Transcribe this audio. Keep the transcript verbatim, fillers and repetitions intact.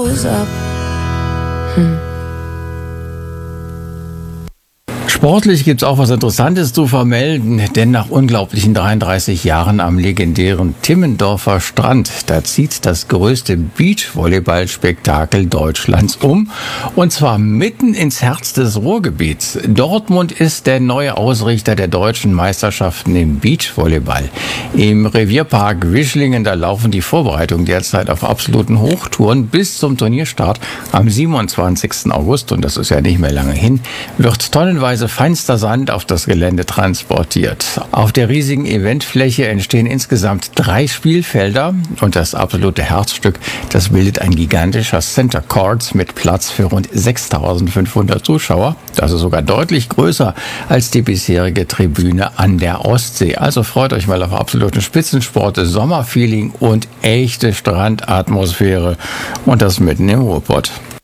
Sportlich gibt's auch was Interessantes zu vermelden, denn nach unglaublichen dreiunddreißig Jahren am legendären Timmendorfer Strand, da zieht das größte Beachvolleyball-Spektakel Deutschlands um, und zwar mitten ins Herz des Ruhrgebiets. Dortmund ist der neue Ausrichter der deutschen Meisterschaften im Beachvolleyball. Im Revierpark Wischlingen, da laufen die Vorbereitungen derzeit auf absoluten Hochtouren. Bis zum Turnierstart am siebenundzwanzigsten August, und das ist ja nicht mehr lange hin, wird tonnenweise feinster Sand auf das Gelände transportiert. Auf der riesigen Eventfläche entstehen insgesamt drei Spielfelder, und das absolute Herzstück, das bildet ein gigantischer Center Court mit Platz für rund sechstausendfünfhundert Zuschauer. Das ist sogar deutlich größer als die bisherige Tribüne an der Ostsee. Also freut euch mal auf absoluten Spitzensport, Sommerfeeling und echte Strandatmosphäre, und das mitten im Ruhrpott.